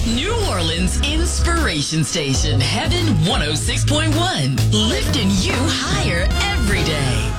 New Orleans Inspiration Station, Heaven 106.1. Lifting you higher every day.